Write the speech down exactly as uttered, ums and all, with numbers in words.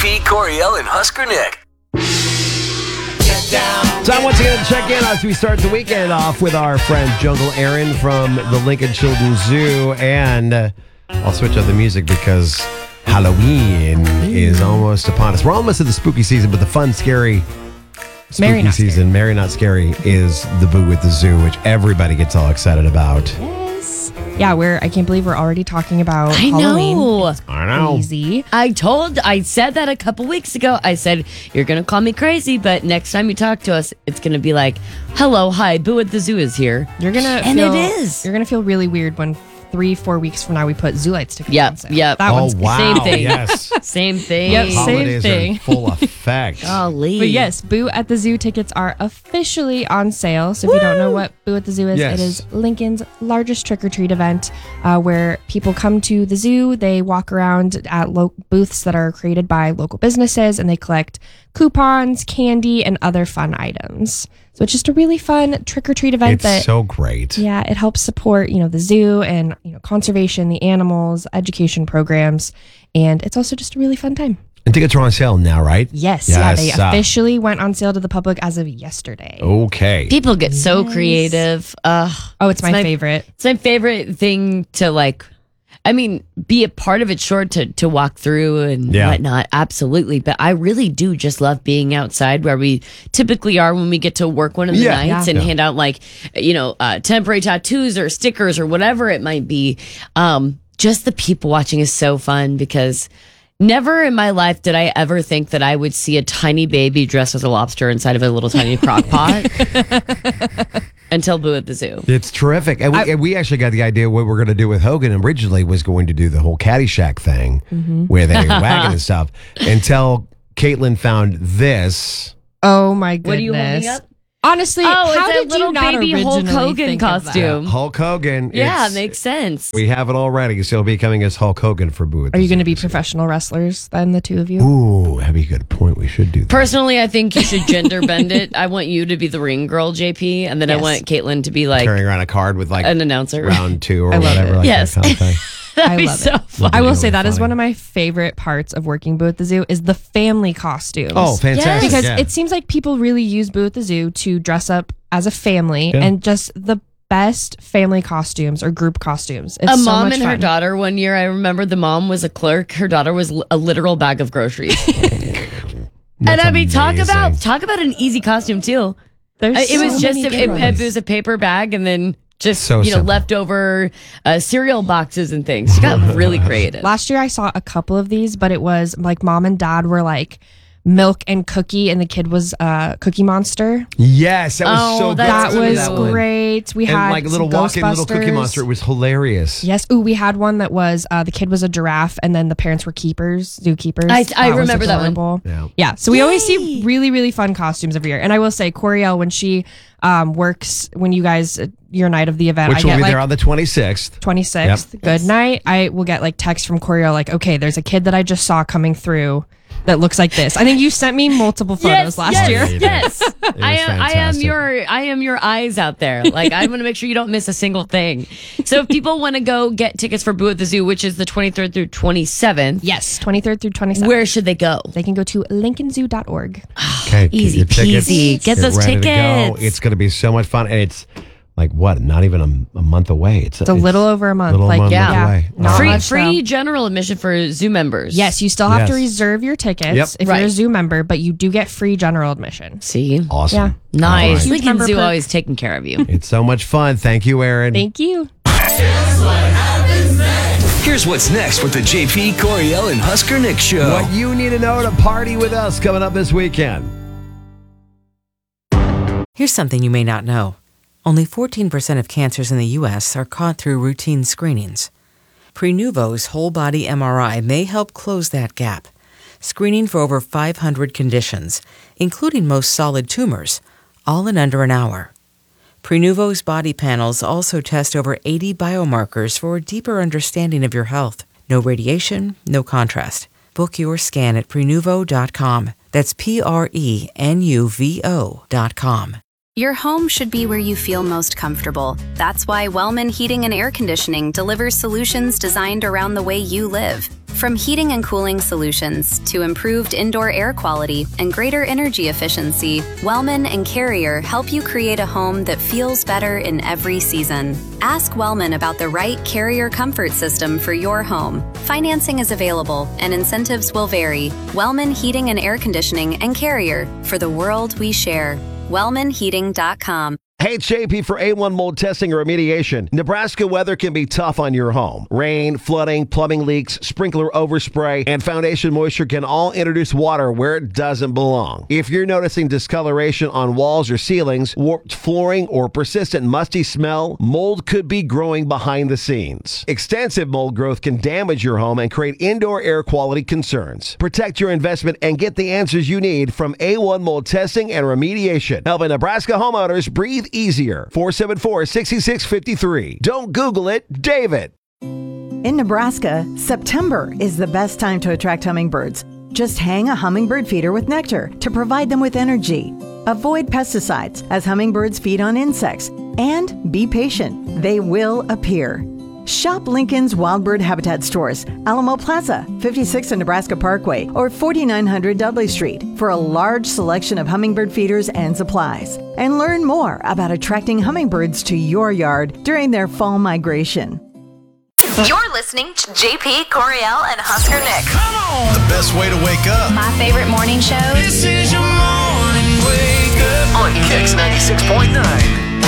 P, Coriel, and Husker Nick. Time once again to check in as we start the weekend off with our friend Jungle Aaron from the Lincoln Children's Zoo. And uh, I'll switch up the music because Halloween is almost upon us. We're almost at the spooky season, but the fun, scary spooky Merry Not season, Scary. Merry Not Scary, is the Boo at the Zoo, which everybody gets all excited about. Yes. Yeah, we're. I can't believe we're already talking about I Halloween. know. I know. Crazy. I told, I said that a couple weeks ago. I said, you're going to call me crazy, but next time you talk to us, it's going to be like, hello, hi, Boo at the Zoo is here. You're gonna. And feel, it is. You're gonna feel really weird when three, four weeks from now we put Zoo Lights tickets Yep, on sale. yep. That Oh, one's wow. Same thing. Yes. Same thing. Yep, same Holidays are thing. in full effect. Golly. But yes, Boo at the Zoo tickets are officially on sale. So if you don't know what Boo at the Zoo is, Yes. it is Lincoln's largest trick-or-treat event uh, where people come to the zoo. They walk around at lo- booths that are created by local businesses, and they collect coupons, candy, and other fun items. So it's just a really fun trick-or-treat event It's that so great. yeah, it helps support, you know, the zoo and, you know, conservation, the animals, education programs, and it's also just a really fun time. And tickets are on sale now, right? Yes, Yes, yeah, they uh, officially went on sale to the public as of yesterday. Okay. People get so creative. Uh, Oh, it's my, my- favorite. it's my favorite thing to like, I mean, be a part of it, sure, to, to walk through and Yeah. whatnot. Absolutely. But I really do just love being outside where we typically are when we get to work one of the Yeah. nights Yeah. and Yeah. hand out like, you know, uh, temporary tattoos or stickers or whatever it might be. Um, just the people watching is so fun because never in my life did I ever think that I would see a tiny baby dressed as a lobster inside of a little tiny crock pot until Boo at the Zoo. It's terrific. And we, and we actually got the idea what we're going to do with Hogan originally was going to do the whole Caddyshack thing where they were wagging and stuff until Caitlin found this. Oh my goodness. What are you holding up? Honestly, Oh, how it's a did little you not baby Hulk originally Hogan think of that? costume. Hulk Hogan. Yeah, It's- makes sense. We have it already, so it'll be coming as Hulk Hogan for Boo at the Are you going to Zoo. be professional wrestlers then, the two of you? Ooh, that'd be a good point. We should do that. Personally, I think you should gender bend it. I want you to be the ring girl, J P, and then I Yes. want Caitlin to be like Carrying around a card with like an announcer. round two or I love whatever. it. Like Yes. that kind of thing. That'd I be love so it. fun. I will Really say that is funny. one of my favorite parts of working Boo at the Zoo is the family costumes. Oh, fantastic. Because yeah. it seems like people really use Boo at the Zoo to dress up as a family Yeah. and just the best family costumes or group costumes. It's A so mom much and her fun. daughter one year. I remember the mom was a clerk. Her daughter was l- a literal bag of groceries. and That's I mean, talk amazing. about talk about an easy costume too. There's Uh, It was so just many a, good it, ones. it was a paper bag and then just So you know simple. leftover uh, cereal boxes and things. She got really creative. Last year I saw a couple of these, but it was like mom and dad were like milk and cookie, and the kid was uh, Cookie Monster. Yes, that was Oh, so good. that's That good. was That one. great. We And had like a little some walk-in little Cookie Ghostbusters. Monster. It was hilarious. Yes. Ooh, we had one that was uh, the kid was a giraffe, and then the parents were keepers, zookeepers. I- I That was remember that one. adorable. Yeah. Yeah. So we always Yay. see really, really fun costumes every year. And I will say, Coriel, when she um, works, when you guys, uh, your night of the event, Which I will get be like there on the twenty-sixth. twenty-sixth. Yep. Good night. I will get like text from Coriel like, okay, there's a kid that I just saw coming through that looks like this. I think you sent me multiple photos last yes, year. Yeah, you did. Yes, I was am. I am fantastic. your. I am your eyes out there. Like I want to make sure you don't miss a single thing. So if people want to go get tickets for Boo at the Zoo, which is the twenty-third through twenty-seventh, Yes, twenty-third through twenty-seventh. where should they go? They can go to lincoln zoo dot org. Okay, get Easy your tickets. peasy. Get those ready to go. tickets. It's going to be so much fun, and it's like what? Not even a, a month away. It's, It's a little over a month. little like month yeah. away. Not Free much, free though. general admission for Zoo members. Yes, you still have to Yes. reserve your tickets Yep. if Right. you're a Zoo member, but you do get free general admission. See, Awesome. Yeah. nice. Huge Lincoln member Zoo perk. always taking care of you. It's so much fun. Thank you, Aaron. Thank you. Here's what's next with the J P, Coriel, and Husker Nick show. What you need to know to party with us coming up this weekend. Here's something you may not know. Only fourteen percent of cancers in the U S are caught through routine screenings. Prenuvo's whole body M R I may help close that gap, screening for over five hundred conditions, including most solid tumors, all in under an hour. Prenuvo's body panels also test over eighty biomarkers for a deeper understanding of your health. No radiation, no contrast. Book your scan at prenuvo dot com. That's P R E N U V O dot com. Your home should be where you feel most comfortable. That's why Wellman Heating and Air Conditioning delivers solutions designed around the way you live. From heating and cooling solutions to improved indoor air quality and greater energy efficiency, Wellman and Carrier help you create a home that feels better in every season. Ask Wellman about the right Carrier comfort system for your home. Financing is available and incentives will vary. Wellman Heating and Air Conditioning and Carrier, for the world we share. wellman heating dot com. Hey, it's J P for A one mold testing and remediation. Nebraska weather can be tough on your home. Rain, flooding, plumbing leaks, sprinkler overspray, and foundation moisture can all introduce water where it doesn't belong. If you're noticing discoloration on walls or ceilings, warped flooring, or persistent musty smell, mold could be growing behind the scenes. Extensive mold growth can damage your home and create indoor air quality concerns. Protect your investment and get the answers you need from A one mold testing and remediation, helping Nebraska homeowners breathe easier. four seven four, six six five three. Don't Google it, David. In Nebraska, September is the best time to attract hummingbirds. Just hang a hummingbird feeder with nectar to provide them with energy. Avoid pesticides as hummingbirds feed on insects. And be patient. They will appear. Shop Lincoln's Wildbird Habitat stores, Alamo Plaza, fifty-six and Nebraska Parkway, or forty-nine hundred Dudley Street for a large selection of hummingbird feeders and supplies. And learn more about attracting hummingbirds to your yard during their fall migration. You're listening to J P, Coriel, and Husker Nick. Come on! The best way to wake up. My favorite morning show. This is your morning wake up. On Kicks ninety-six point nine.